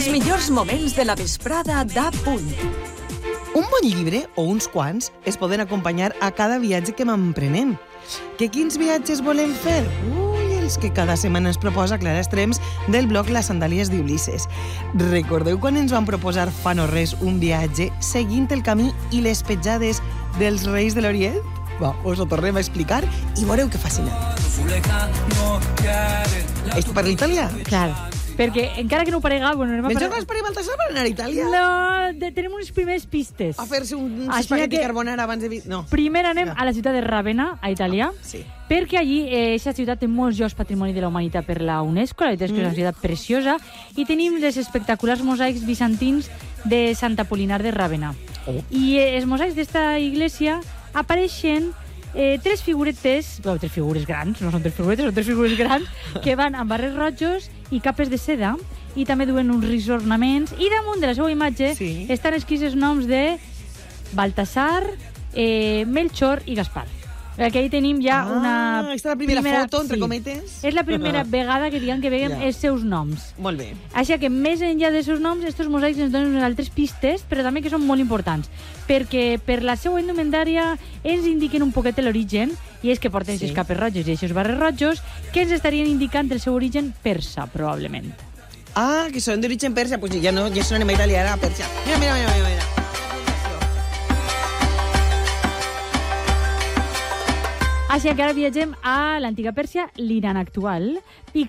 millors moments de la vesprada d'A Punt. Un bon llibre, o uns quants, es poden acompanyar a cada viatge que m'emprenem. Que quins viatges volem fer? Els que cada setmana ens proposa Clara Estrems del blog Les Sandàlies d'Ulisses. Recordeu quan ens van proposar fa no res un viatge seguint el camí i les petjades dels reis de l'Orient? Va, us ho tornem a explicar i veureu que fascinant. És per l'Itàlia? Clar, perquè encara que no ho parega... Bueno, anem a Penseu que ens parem Baltasar per anar a Itàlia? No, tenim unes primeres pistes. A fer-se un Així espagueti que carbonara abans de... No. Primer anem a la ciutat de Ravenna, a Itàlia, Sí. perquè allí aquesta ciutat té molts llocs patrimoni de la humanitat per la UNESCO, la veritat és que és una ciutat preciosa, i tenim les espectaculars mosaics bizantins de Sant Apolinar de Ravenna. I els mosaics d'esta iglesia apareixen tres figures grans, no són tres figuretes, són tres figures grans, que van amb barrets rojos i capes de seda, i també duen uns rics ornaments, i damunt de la seva imatge estan escrits els noms de Baltasar, Melchor i Gaspar. Aquí tenim ja una... Aquesta és la primera foto, entre cometes. És la primera vegada que diguem que veiem els seus noms. Molt bé. Així que més enllà dels seus noms, estos mosaics ens donen unes altres pistes, però també que són molt importants, perquè per la seva indumentària ens indiquen un poquet l'origen, i és que porten aquestes capes roges i aquests barrets rojos, que ens estarien indicant el seu origen persa, probablement. Ah, que són d'origen persa, pues ja no, ja són a Itàlia, ara a Persia. Mira. Així que ara viatgem a l'antiga Pèrsia, l'Iran actual, i